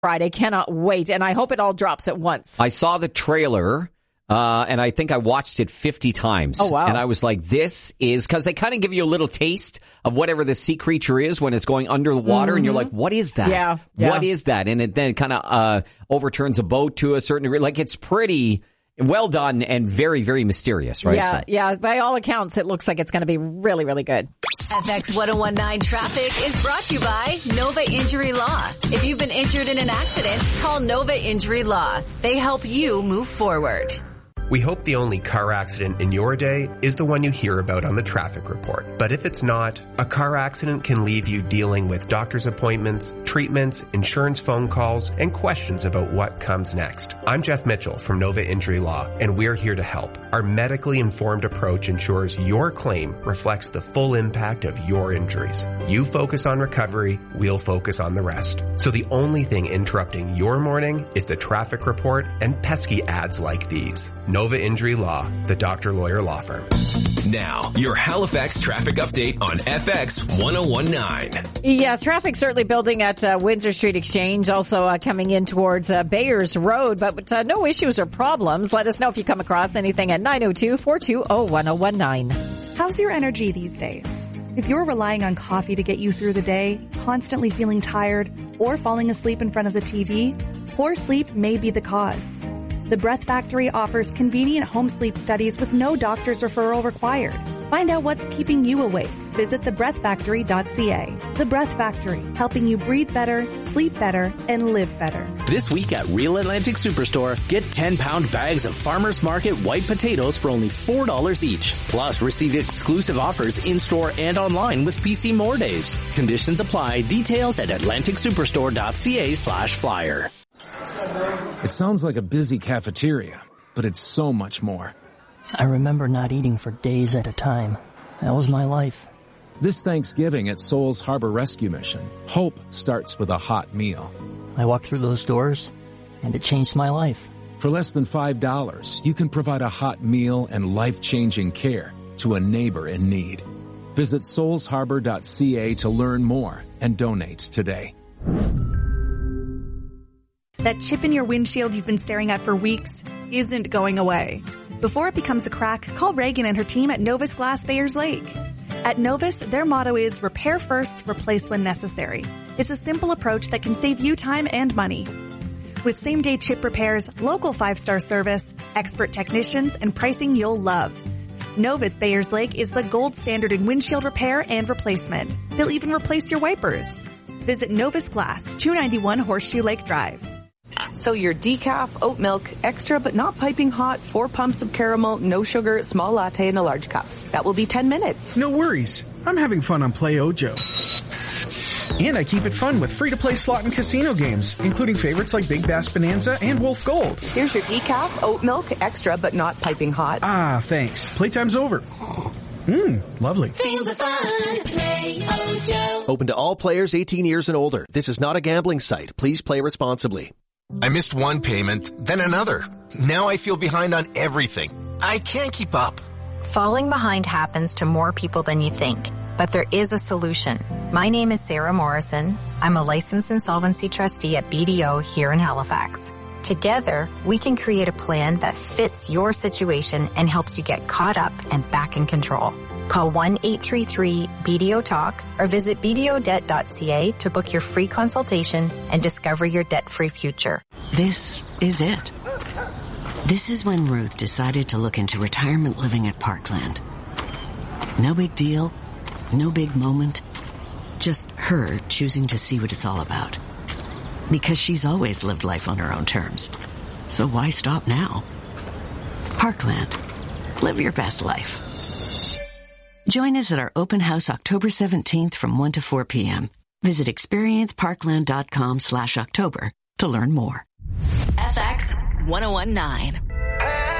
Friday. Cannot wait. And I hope it all drops at once. I saw the trailer. And I think I watched it 50 times. Oh, wow. And I was like, this is, because they kind of give you a little taste of whatever the sea creature is when it's going under the water. And you're like, what is that? Yeah. What is that? And then it kind of overturns a boat to a certain degree. Like, it's pretty well done and very, very mysterious, right? Yeah. By all accounts, it looks like it's going to be really, really good. FX 1019 Traffic is brought to you by Nova Injury Law. If you've been injured in an accident, call Nova Injury Law. They help you move forward. We hope the only car accident in your day is the one you hear about on the traffic report. But if it's not, a car accident can leave you dealing with doctor's appointments, treatments, insurance phone calls, and questions about what comes next. I'm Jeff Mitchell from Nova Injury Law, and we're here to help. Our medically informed approach ensures your claim reflects the full impact of your injuries. You focus on recovery, we'll focus on the rest. So the only thing interrupting your morning is the traffic report and pesky ads like these. Nova Injury Law, the doctor lawyer law firm. Now, your Halifax traffic update on FX 1019. Yes, traffic certainly building at Windsor Street Exchange, also coming in towards Bayers Road, but no issues or problems. Let us know if you come across anything at 902-420-1019. How's your energy these days? If you're relying on coffee to get you through the day, constantly feeling tired, or falling asleep in front of the TV, poor sleep may be the cause. The Breath Factory offers convenient home sleep studies with no doctor's referral required. Find out what's keeping you awake. Visit thebreathfactory.ca. The Breath Factory, helping you breathe better, sleep better, and live better. This week at Real Atlantic Superstore, get 10-pound bags of Farmers Market white potatoes for only $4 each. Plus, receive exclusive offers in-store and online with PC More Days. Conditions apply. Details at atlanticsuperstore.ca/flyer. It sounds like a busy cafeteria, but it's so much more. I remember not eating for days at a time. That was my life. This Thanksgiving at Souls Harbor Rescue Mission, hope starts with a hot meal. I walked through those doors, and it changed my life. For less than $5, you can provide a hot meal and life-changing care to a neighbor in need. Visit soulsharbor.ca to learn more and donate today. That chip in your windshield you've been staring at for weeks isn't going away. Before it becomes a crack, call Reagan and her team at Novus Glass Bayers Lake. At Novus, their motto is repair first, replace when necessary. It's a simple approach that can save you time and money. With same-day chip repairs, local 5-star service, expert technicians, and pricing you'll love. Novus Bayers Lake is the gold standard in windshield repair and replacement. They'll even replace your wipers. Visit Novus Glass, 291 Horseshoe Lake Drive. So your decaf, oat milk, extra but not piping hot, 4 pumps of caramel, no sugar, small latte in a large cup. That will be 10 minutes. No worries. I'm having fun on Play Ojo. And I keep it fun with free-to-play slot and casino games, including favorites like Big Bass Bonanza and Wolf Gold. Here's your decaf, oat milk, extra but not piping hot. Ah, thanks. Playtime's over. Lovely. Feel the fun. Play Ojo. Open to all players 18 years and older. This is not a gambling site. Please play responsibly. I missed one payment, then another. Now I feel behind on everything. I can't keep up. Falling behind happens to more people than you think, but there is a solution. My name is Sarah Morrison. I'm a licensed insolvency trustee at BDO here in Halifax. Together, we can create a plan that fits your situation and helps you get caught up and back in control. Call 1-833-BDO-TALK or visit bdodebt.ca to book your free consultation and discover your debt-free future. This is it. This is when Ruth decided to look into retirement living at Parkland. No big deal, no big moment, just her choosing to see what it's all about. Because she's always lived life on her own terms. So why stop now? Parkland. Live your best life. Join us at our open house October 17th from 1 to 4 p.m. Visit experienceparkland.com/October to learn more. FX 1019.